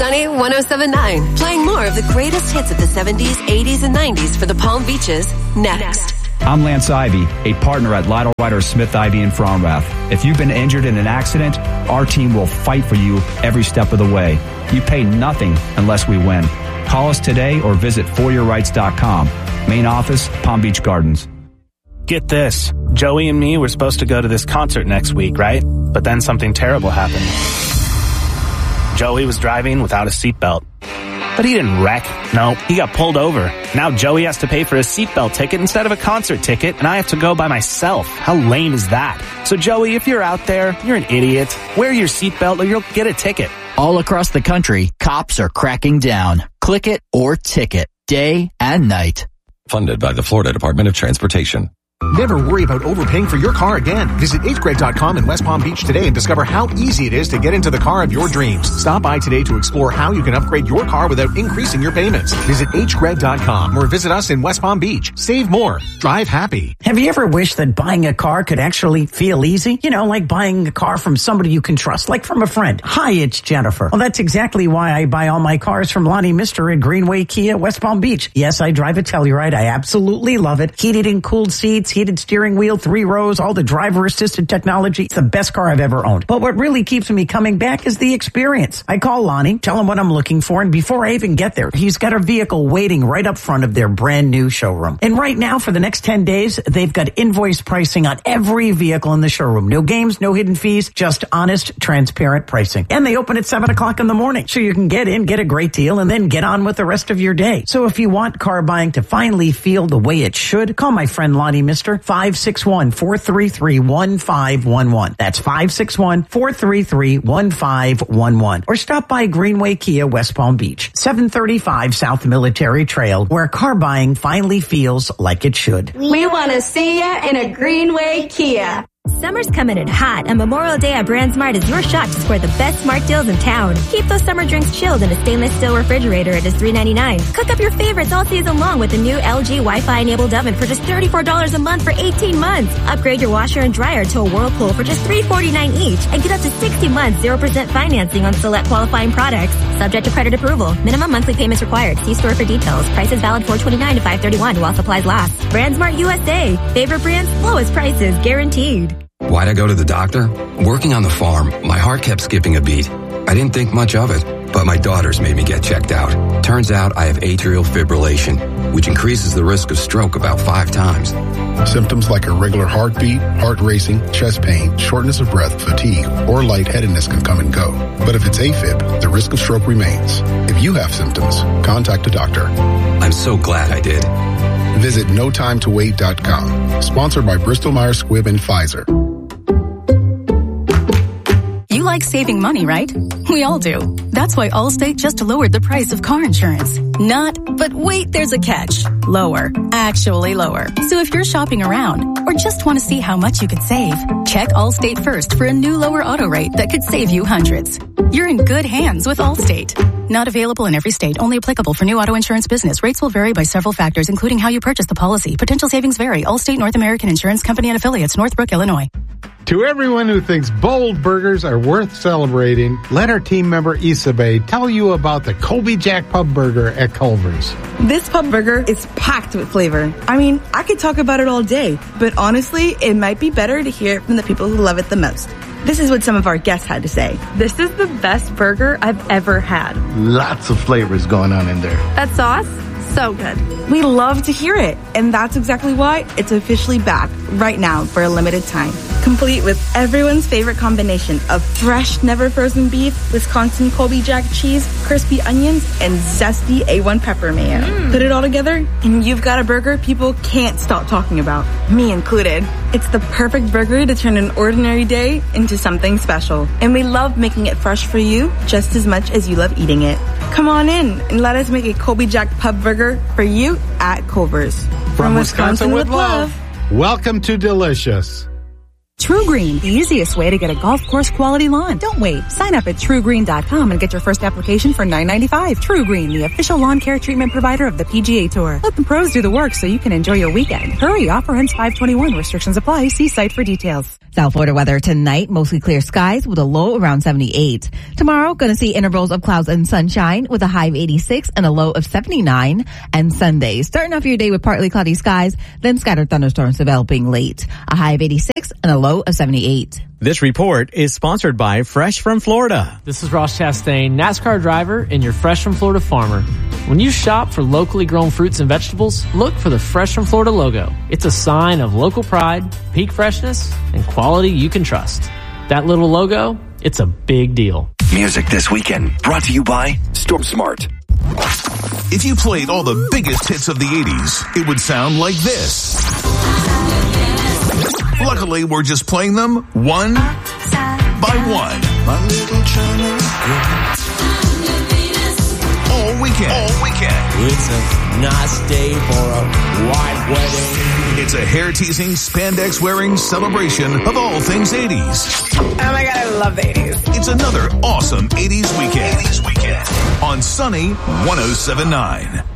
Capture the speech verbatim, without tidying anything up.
Sunny one oh seven point nine. Playing more of the greatest hits of the seventies, eighties, and nineties for the Palm Beaches. Next. I'm Lance Ivy, a partner at Lytle Ryder Smith Ivy in Fromrath. If you've been injured in an accident, our team will fight for you every step of the way. You pay nothing unless we win. Call us today or visit for your rights dot com. Main office, Palm Beach Gardens. Get this. Joey and me were supposed to go to this concert next week, right? But then something terrible happened. Joey was driving without a seatbelt. But he didn't wreck. No, he got pulled over. Now Joey has to pay for a seatbelt ticket instead of a concert ticket, and I have to go by myself. How lame is that? So Joey, if you're out there, you're an idiot. Wear your seatbelt or you'll get a ticket. All across the country, cops are cracking down. Click it or ticket, day and night. Funded by the Florida Department of Transportation. Never worry about overpaying for your car again. Visit H Gred dot com in West Palm Beach today and discover how easy it is to get into the car of your dreams. Stop by today to explore how you can upgrade your car without increasing your payments. Visit H Gred dot com or visit us in West Palm Beach. Save more. Drive happy. Have you ever wished that buying a car could actually feel easy? You know, like buying a car from somebody you can trust, like from a friend. Hi, it's Jennifer. Well, that's exactly why I buy all my cars from Lonnie Mister at Greenway Kia, West Palm Beach. Yes, I drive a Telluride. I absolutely love it. Heated and cooled seats, heated steering wheel, three rows, all the driver-assisted technology. It's the best car I've ever owned. But what really keeps me coming back is the experience. I call Lonnie, tell him what I'm looking for, and before I even get there, he's got a vehicle waiting right up front of their brand new showroom. And right now, for the next ten days, they've got invoice pricing on every vehicle in the showroom. No games, no hidden fees, just honest, transparent pricing. And they open at seven o'clock in the morning, so you can get in, get a great deal, and then get on with the rest of your day. So if you want car buying to finally feel the way it should, call my friend Lonnie Mister, five six one, four three three, one five one one. That's five six one, four three three, one five one one. Or stop by Greenway Kia, West Palm Beach, seven thirty-five South Military Trail, where car buying finally feels like it should. We want to see ya in a Greenway Kia. Summer's coming in hot, and Memorial Day at BrandSmart is your shot to score the best smart deals in town. Keep those summer drinks chilled in a stainless steel refrigerator at just three ninety-nine. Cook up your favorites all season long with the new L G Wi-Fi enabled oven for just thirty-four dollars a month for eighteen months. Upgrade your washer and dryer to a Whirlpool for just three forty-nine each, and get up to sixty months zero percent financing on select qualifying products. Subject to credit approval. Minimum monthly payments required. See store for details. Prices valid four twenty-nine to five thirty-one while supplies last. BrandSmart U S A. Favorite brands, lowest prices guaranteed. Why'd I go to the doctor? Working on the farm, my heart kept skipping a beat. I didn't think much of it, but my daughters made me get checked out. Turns out I have atrial fibrillation, which increases the risk of stroke about five times. Symptoms like irregular heartbeat, heart racing, chest pain, shortness of breath, fatigue, or lightheadedness can come and go. But if it's AFib, the risk of stroke remains. If you have symptoms, contact a doctor. I'm so glad I did. Visit no time to wait dot com. Sponsored by Bristol Myers Squibb and Pfizer. You like saving money, right? We all do. That's why Allstate just lowered the price of car insurance. Not, but wait, there's a catch. Lower. Actually lower. So if you're shopping around or just want to see how much you could save, check Allstate first for a new lower auto rate that could save you hundreds. You're in good hands with Allstate. Not available in every state. Only applicable for new auto insurance business. Rates will vary by several factors, including how you purchase the policy. Potential savings vary. Allstate North American Insurance Company and Affiliates, Northbrook, Illinois. To everyone who thinks bold burgers are worth celebrating, let our team member Isabel tell you about the Colby Jack Pub Burger at Culver's. This pub burger is packed with flavor. I mean, I could talk about it all day, but honestly, it might be better to hear it from the people who love it the most. This is what some of our guests had to say. This is the best burger I've ever had. Lots of flavors going on in there. That sauce, so good. We love to hear it, and that's exactly why it's officially back right now for a limited time. Complete with everyone's favorite combination of fresh, never frozen beef, Wisconsin Colby Jack cheese, crispy onions, and zesty A one pepper mayo. Mm. Put it all together, and you've got a burger people can't stop talking about, me included. It's the perfect burger to turn an ordinary day into something special. And we love making it fresh for you just as much as you love eating it. Come on in and let us make a Colby Jack Pub Burger for you at Culver's. From, From Wisconsin, Wisconsin with love. love. Welcome to Delicious. True Green, the easiest way to get a golf course quality lawn. Don't wait. Sign up at true green dot com and get your first application for nine ninety-five. True Green, the official lawn care treatment provider of the P G A Tour. Let the pros do the work so you can enjoy your weekend. Hurry, offer ends five twenty-one. Restrictions apply. See site for details. South Florida weather tonight, mostly clear skies with a low around seventy-eight. Tomorrow, going to see intervals of clouds and sunshine with a high of eighty-six and a low of seventy-nine. And Sunday, starting off your day with partly cloudy skies, then scattered thunderstorms developing late. A high of eighty-six and a low of seventy-eight. This report is sponsored by Fresh from Florida. This is Ross Chastain, NASCAR driver and your Fresh from Florida farmer. When you shop for locally grown fruits and vegetables, look for the Fresh from Florida logo. It's a sign of local pride, peak freshness, and quality you can trust. That little logo, it's a big deal. Music this weekend, brought to you by Storm Smart. If you played all the biggest hits of the eighties, it would sound like this. Luckily, we're just playing them one by one. All weekend. All weekend. It's a nice day for a white wedding. It's a hair-teasing, spandex-wearing celebration of all things eighties. Oh my God, I love the eighties. It's another awesome eighties weekend. eighties weekend on Sunny one oh seven point nine.